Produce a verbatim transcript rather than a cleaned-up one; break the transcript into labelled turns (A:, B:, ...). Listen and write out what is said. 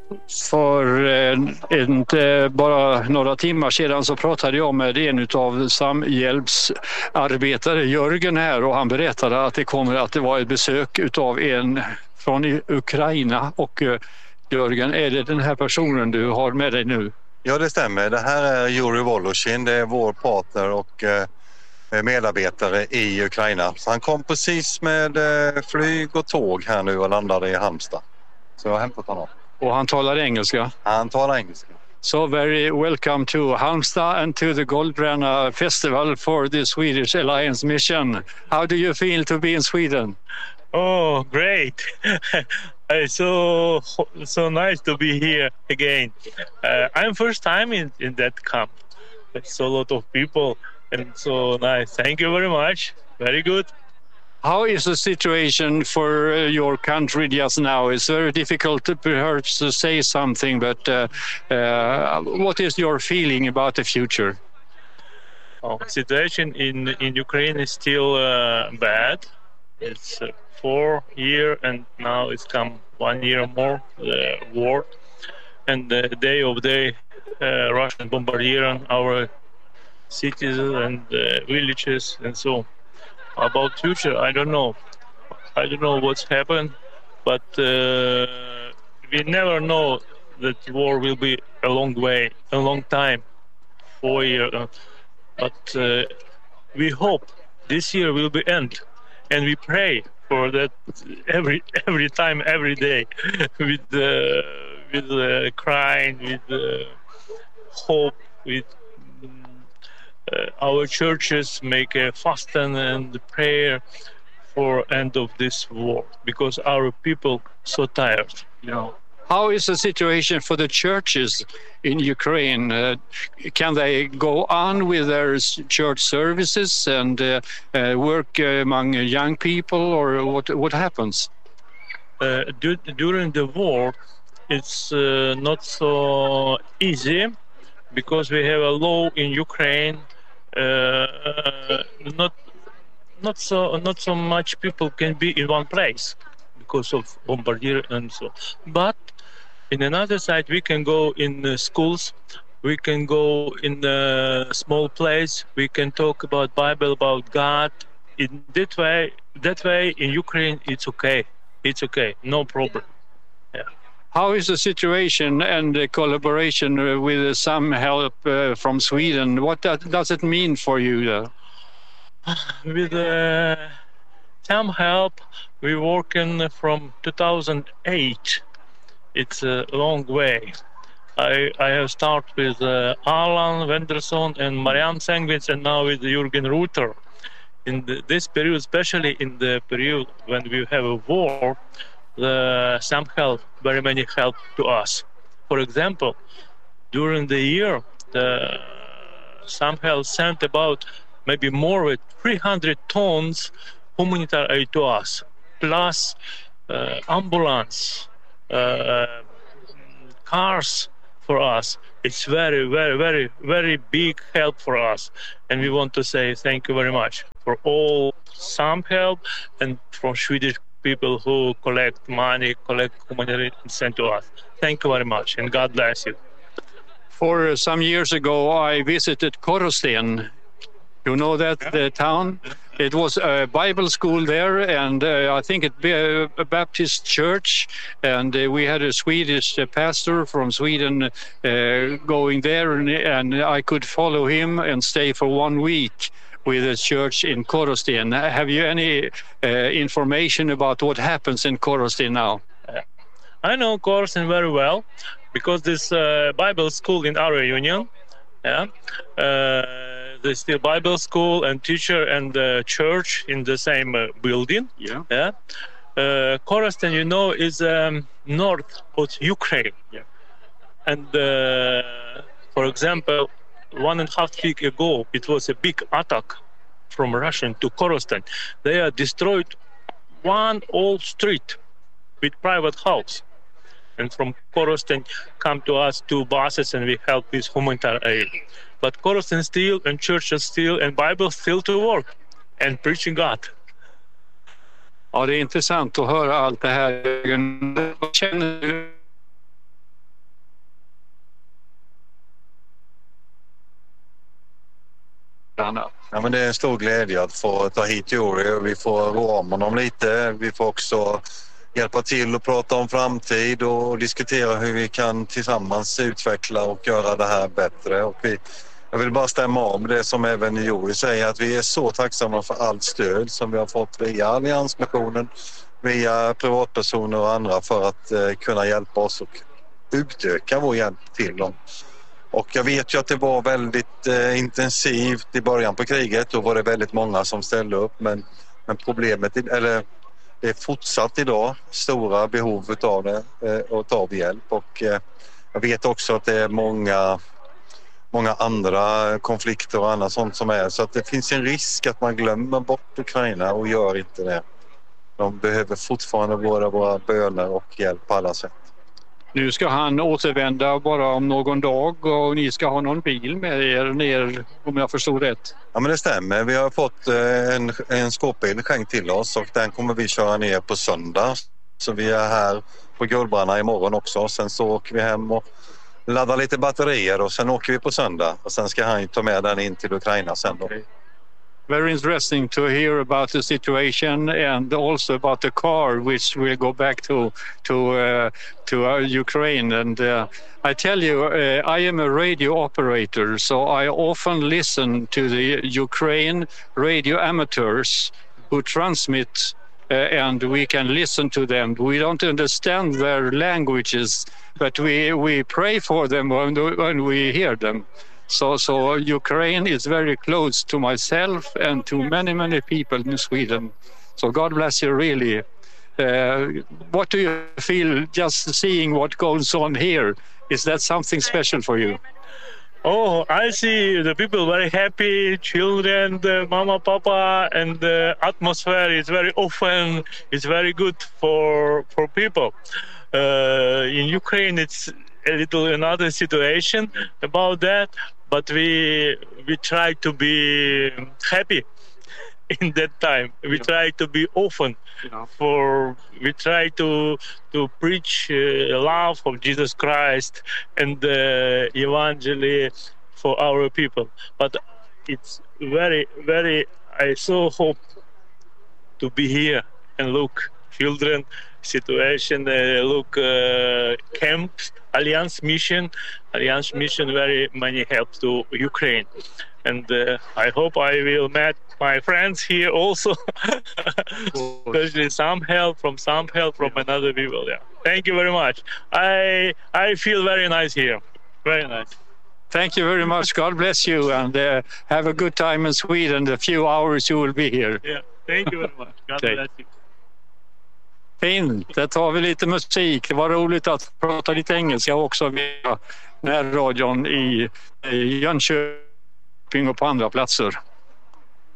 A: För eh, inte bara några timmar sedan så pratade jag med en av samhjälpsarbetare, Jörgen här, och han berättade att det kommer att det var ett besök utav en från Ukraina. Och eh, Jörgen, är det den här personen du har med dig nu?
B: Ja, det stämmer. Det här är Yuri Voloshin, det är vår partner och eh, medarbetare i Ukraina. Så han kom precis med eh, flyg och tåg här nu och landade i Halmstad. Så jag har hämtat honom.
A: Och han talar engelska?
B: Han talar engelska.
A: So very welcome to Halmstad and to the Goldbrenna Festival for the Swedish Alliance Mission. How do you feel to be in Sweden?
C: Oh, great. It's so so nice to be here again. Uh, I'm first time in, in that camp. It's a lot of people and so nice. Thank you very much. Very good.
A: How is the situation for uh, your country just now? It's very difficult to perhaps to say something, but uh, uh, what is your feeling about the future?
C: Oh, situation in in Ukraine is still uh, bad. It's uh, four year and now it's come one year more the war, and uh, day of day uh, Russian bombarding our cities and uh, villages and so. About future, I don't know. I don't know what's happened, but uh, we never know that war will be a long way, a long time, four years. But uh, we hope this year will be end, and we pray for that every every time, every day, with uh, with uh, crying, with uh, hope, with. Uh, our churches make a fasting and prayer for end of this war because our people so tired, you know.
A: How is the situation for the churches in Ukraine? Uh, can they go on with their church services and uh, uh, work uh, among young people, or what what happens?
C: Uh, du- during the war, it's uh, not so easy because we have a law in Ukraine. Uh, not not so not so much people can be in one place because of bombardment and so. But in another side, we can go in the schools, we can go in a small place, we can talk about Bible, about God. In that way, that way in Ukraine, it's okay. It's okay, no problem. Yeah.
A: How is the situation and the collaboration with some help uh, from Sweden? What that, does it mean for you? Uh?
C: With uh, some help, we're working from two thousand eight. It's a long way. I I have started with uh, Alan Wenderson and Marianne Sengwitz, and now with Jürgen Ruther. In the, this period, especially in the period when we have a war, the some help, very many help to us. For example, during the year, the some help sent about maybe more than three hundred tons humanitarian aid to us, plus uh, ambulance, uh, cars for us. It's very, very, very, very big help for us. And we want to say thank you very much for all some help and from Swedish people who collect money, collect humanitarian and send to us. Thank you very much, and God bless you.
A: For uh, some years ago, I visited Korosten. You know that yeah. the town? It was a Bible school there, and uh, I think it be a, a Baptist church. And uh, we had a Swedish uh, pastor from Sweden uh, going there, and, and I could follow him and stay for one week with a church in Korosten. Have you any uh, information about what happens in Korosten now?
C: Uh, I know Korosten very well because this uh, Bible school in our union. Yeah, uh, there's still Bible school and teacher and uh, church in the same uh, building.
A: Yeah.
C: Yeah. Uh, Korosten, you know, is um, north of Ukraine.
A: Yeah.
C: And uh, for example, one and a half week ago, it was a big attack from Russian to Korosten. They have destroyed one old street with private house. And from Korosten come to us two buses and we help with humanitarian aid. But Korosten still and churches still and Bible still to work and preaching God.
A: Ja, det är intressant att höra allt det här. Vad känner du annat.
B: Ja, men det är en stor glädje att få ta hit Juri. Vi får rå om honom lite. Vi får också hjälpa till och prata om framtid och diskutera hur vi kan tillsammans utveckla och göra det här bättre. Och vi, jag vill bara stämma om det som även Juri säger, att vi är så tacksamma för allt stöd som vi har fått via Alliansmissionen, via privatpersoner och andra för att eh, kunna hjälpa oss och utöka vår hjälp till dem. Och jag vet ju att det var väldigt eh, intensivt i början på kriget. Då var det väldigt många som ställde upp, men, men problemet, eller det är fortsatt idag stora behov utav det eh, och av hjälp. Och eh, jag vet också att det är många, många andra konflikter och annat sånt som är. Så att det finns en risk att man glömmer bort Ukraina och gör inte det. De behöver fortfarande våra, våra böner och hjälp på alla sätt.
A: Nu ska han återvända bara om någon dag och ni ska ha någon bil med er ner, om jag förstod rätt.
B: Ja, men det stämmer. Vi har fått en, en skåpbil skänkt till oss och den kommer vi köra ner på söndag. Så vi är här på Gullbranna imorgon också. Sen så åker vi hem och laddar lite batterier och sen åker vi på söndag. Och sen ska han ta med den in till Ukraina sen då.
A: Okay. Very interesting to hear about the situation and also about the car which will go back to to uh, to uh, Ukraine. And uh, I tell you, uh, I am a radio operator, so I often listen to the Ukraine radio amateurs who transmit, uh, and we can listen to them. We don't understand their languages, but we we pray for them when, when we hear them. So, so Ukraine is very close to myself and to many, many people in Sweden. So God bless you, really. Uh, what do you feel just seeing what goes on here? Is that something special for you?
C: Oh, I see the people very happy, children, the mama, papa, and the atmosphere is very open. It's very good for for people. Uh, in Ukraine, it's a little another situation about that. But we we try to be happy in that time. We yeah. try to be open yeah. for. We try to to preach uh, love of Jesus Christ and the uh, evangel for our people. But it's very very. I so hope to be here and look children situation. Uh, look uh, camps. Alliance mission, Alliance mission very many help to Ukraine, and uh, I hope I will meet my friends here also, especially some help from some help from yeah. another people. Yeah, thank you very much. I I feel very nice here, very nice.
A: Thank you very much. God bless you, and uh, have a good time in Sweden. The few hours you will be here.
C: Yeah, thank you very much. God okay. bless you.
A: Fint, där tar vi lite musik. Det var roligt att prata lite engelska också via närradion i Jönköping och på andra platser.